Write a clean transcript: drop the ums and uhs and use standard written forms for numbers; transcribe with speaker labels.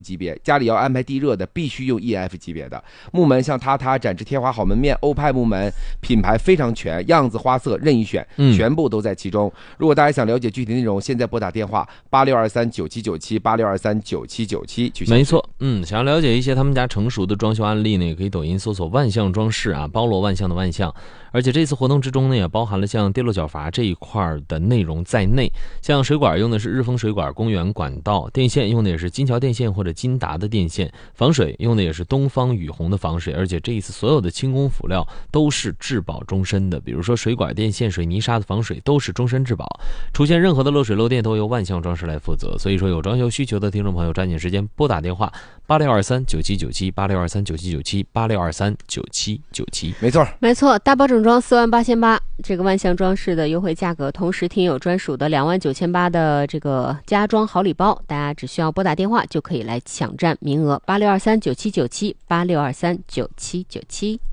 Speaker 1: 级别，家里要安排地热的必须用 EF 级别的。木门像塔、展翅、天华好门面、欧派木门，品牌非常全，样子花色任意选，全部都在其中。如果大家想了解具体内容，现在拨打电话8623979786239797去。
Speaker 2: 没错，想要了解一些他们家成熟的装修案例呢，也可以抖音搜索万象装饰啊，包罗万象的万象。而且这次活动之中呢，也包含了像跌落脚阀这一块的内容在内，像水管用的是日丰水管公园管道，电线用的也是金桥电线或者金达的电线，防水用的也是东方雨虹的防水，而且这一次所有的轻工辅料都是质保终身的，比如说水管、电线、水泥沙的防水都是终身质保，出现任何的漏水漏电都由万象装饰来负责。所以说有装修需求的听众朋友，抓紧时间拨打电话8623979786239797，8623979797。
Speaker 3: 没错，大包整装48800，这个万象装饰的优惠价格，同时听友专属的29800的这个家装好礼包，大家只需要拨打电话就可以来抢占名额，8623979796239797。